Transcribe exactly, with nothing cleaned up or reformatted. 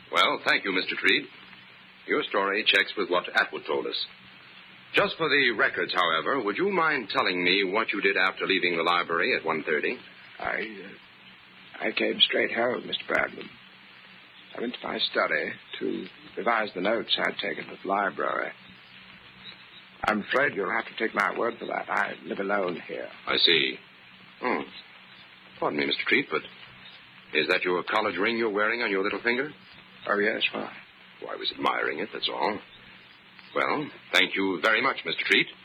Well, thank you, Mister Treat. Your story checks with what Atwood told us. Just for the records, however, would you mind telling me what you did after leaving the library at one thirty? I, uh, I came straight home, Mister Bradman. I went to my study to revise the notes I'd taken to the library. I'm afraid you'll have to take my word for that. I live alone here. I see. Oh. Pardon me, Mister Treat, but is that your college ring you're wearing on your little finger? Oh, yes, why? Oh, I was admiring it, that's all. Well, thank you very much, Mister Treat.